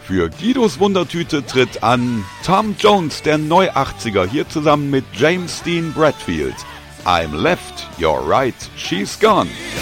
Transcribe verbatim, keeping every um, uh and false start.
Für Guidos Wundertüte tritt an Tom Jones, der Neuachtziger, hier zusammen mit James Dean Bradfield. I'm left, you're right, she's gone.